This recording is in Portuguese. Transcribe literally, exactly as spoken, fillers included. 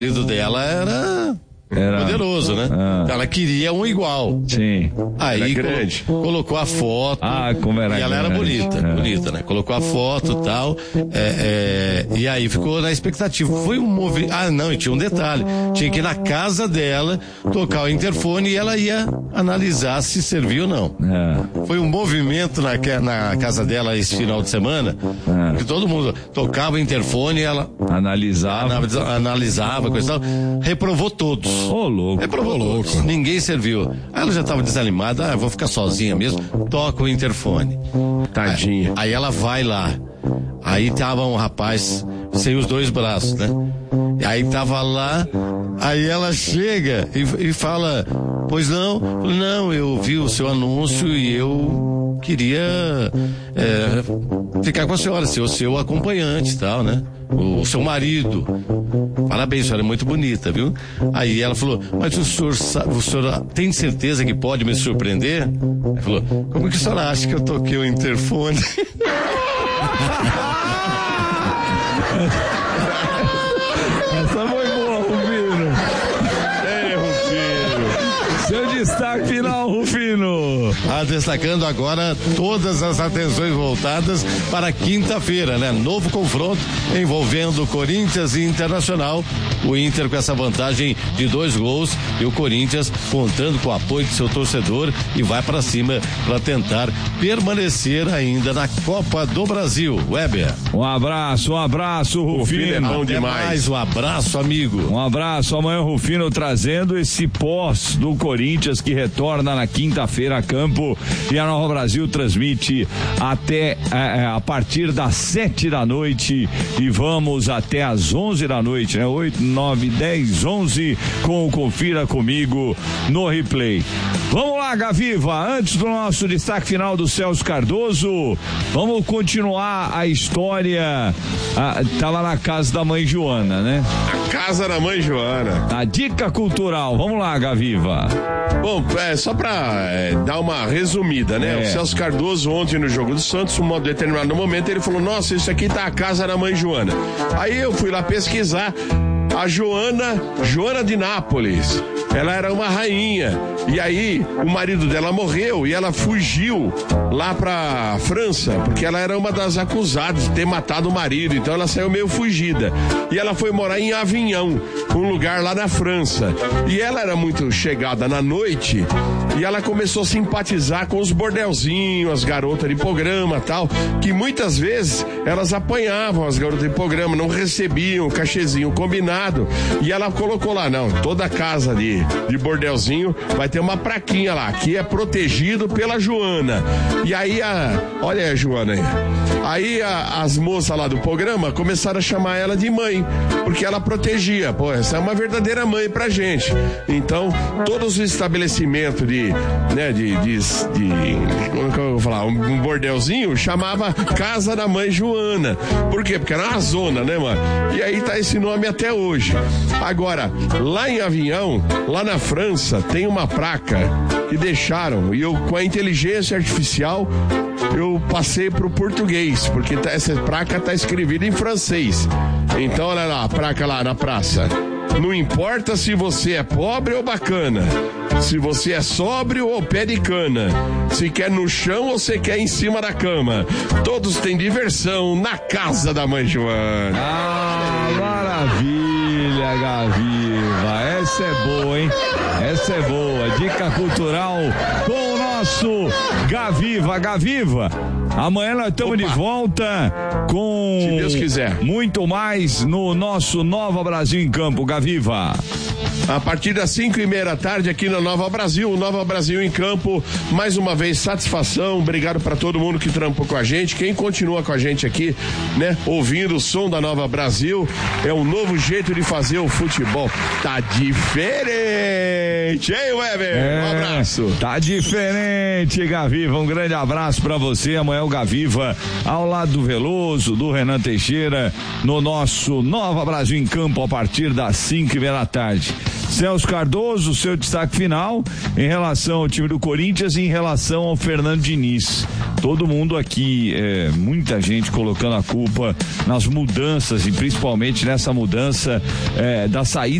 marido dela era... Era poderoso, né? Ah. Ela queria um igual. Sim. Aí grande. Colo- colocou a foto. Ah, como era E ela grande. era bonita, É. bonita, né? Colocou a foto e tal. É, é, e aí ficou na expectativa. Foi um movimento. Ah, não, e tinha um detalhe. Tinha que ir na casa dela, tocar o interfone e ela ia analisar se serviu ou não. É. Foi um movimento na, na casa dela esse final de semana. É. Que todo mundo tocava o interfone e ela Analisava. analisa- analisava, coisa e tal. Reprovou todos. Ô, louco. Reprovou todos. Ninguém serviu. Aí ela já estava desanimada, ah, eu vou ficar sozinha mesmo. Toca o interfone. Tadinha. Aí, aí ela vai lá. Aí tava um rapaz sem os dois braços, né? E aí tava lá, aí ela chega e, e fala, pois não? Não, eu vi o seu anúncio e eu queria é, ficar com a senhora, ser o seu acompanhante e tal, né? O, o seu marido. Parabéns, a senhora é muito bonita, viu? Aí ela falou, mas o senhor, o senhor tem certeza que pode me surpreender? Ele falou, como que a senhora acha que eu toquei o interfone? Essa foi boa, Rufino. Ei, Rufino. Seu destaque final, Rufino. Ah, destacando agora todas as atenções voltadas para quinta-feira, né? Novo confronto envolvendo Corinthians e Internacional. O Inter com essa vantagem de dois gols e o Corinthians contando com o apoio de seu torcedor e vai para cima para tentar permanecer ainda na Copa do Brasil. Weber. Um abraço, um abraço, Rufino. É bom Até demais. mais, um abraço, amigo. Um abraço, amanhã o Rufino trazendo esse pós do Corinthians que retorna na quinta-feira a campo e a Nova Brasil transmite até é, a partir das sete da noite e vamos até às onze da noite, né? Oito, nove, dez, onze com o Confira Comigo no replay. Vamos lá, Gaviva, antes do nosso destaque final do Celso Cardoso, vamos continuar a história. Ah, tá lá na casa da mãe Joana, né? A casa da mãe Joana. A dica cultural, vamos lá, Gaviva. Bom, é, só pra é, dar uma resumida, né? É. O Celso Cardoso ontem no Jogo do Santos, um determinado momento, ele falou, nossa, isso aqui tá a casa da mãe Joana. Aí eu fui lá pesquisar. A Joana, Joana de Nápoles, ela era uma rainha, e aí o marido dela morreu e ela fugiu lá pra França, porque ela era uma das acusadas de ter matado o marido, então ela saiu meio fugida, e ela foi morar em Avignon, um lugar lá na França, e ela era muito chegada na noite, e ela começou a simpatizar com os bordelzinhos, as garotas de programa e tal, que muitas vezes elas apanhavam as garotas de programa, não recebiam o cachezinho combinado. E ela colocou lá, não, toda casa de, de bordelzinho vai ter uma praquinha lá, que é protegido pela Joana. E aí, a, olha aí a Joana aí. Aí a, as moças lá do programa começaram a chamar ela de mãe, porque ela protegia. Pô, essa é uma verdadeira mãe pra gente. Então, todos os estabelecimentos de, né, de, de, de como que eu vou falar, um, um bordelzinho, chamava Casa da Mãe Joana. Por quê? Porque era uma zona, né, mano? E aí tá esse nome até hoje. Agora, lá em Avignon, lá na França, tem uma placa que deixaram, e eu, com a inteligência artificial, eu passei pro português, porque tá, essa placa tá escrevida em francês. Então, olha lá, a placa lá na praça. Não importa se você é pobre ou bacana, se você é sóbrio ou pé de cana, se quer no chão ou se quer em cima da cama, todos têm diversão na casa da mãe Joana. Ah, maravilha, Gaviva, essa é boa, hein? Essa é boa, dica cultural com o nosso Gaviva. Gaviva, amanhã nós estamos de volta com, se Deus quiser, muito mais no nosso Nova Brasil em Campo. Gaviva, a partir das cinco e meia da tarde aqui na Nova Brasil, Nova Brasil em Campo, mais uma vez satisfação, obrigado para todo mundo que trampou com a gente, quem continua com a gente aqui, né, ouvindo o som da Nova Brasil, é um novo jeito de fazer o futebol, tá diferente, hein, Weber? É, um abraço. Tá diferente, Gaviva, um grande abraço pra você, amanhã o Gaviva ao lado do Veloso, do Renan Teixeira, no nosso Nova Brasil em Campo a partir das cinco e meia da tarde. Celso Cardoso, seu destaque final em relação ao time do Corinthians e em relação ao Fernando Diniz. Todo mundo aqui, é, muita gente colocando a culpa nas mudanças e principalmente nessa mudança é, da saída